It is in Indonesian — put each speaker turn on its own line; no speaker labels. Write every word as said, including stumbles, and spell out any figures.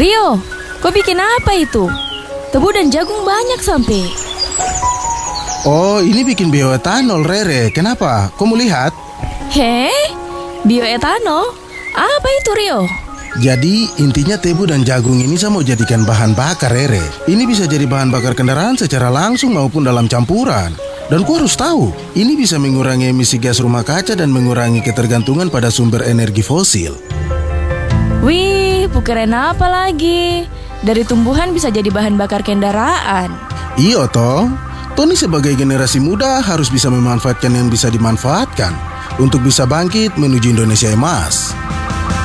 Rio, kau bikin apa itu? Tebu dan jagung banyak sampai.
Oh, ini bikin bioetanol, Rere. Kenapa? Kau mau lihat?
Heh, bioetanol? Apa itu, Rio?
Jadi intinya tebu dan jagung ini saya mau jadikan bahan bakar, Rere. Ini bisa jadi bahan bakar kendaraan secara langsung maupun dalam campuran. Dan kau harus tahu, ini bisa mengurangi emisi gas rumah kaca dan mengurangi ketergantungan pada sumber energi fosil.
Wih, keren apa lagi? Dari tumbuhan bisa jadi bahan bakar kendaraan.
Iya toh, Tony sebagai generasi muda harus bisa memanfaatkan yang bisa dimanfaatkan untuk bisa bangkit menuju Indonesia emas.